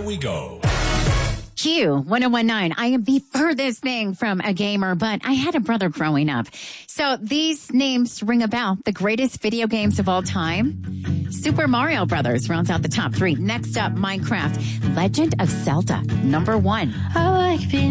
we go. Q1019. I am the furthest thing from a gamer, but I had a brother growing up. So these names ring a bell. The greatest video games of all time. Super Mario Brothers rounds out the top 3. Next up, Minecraft. Legend of Zelda, number 1. I like being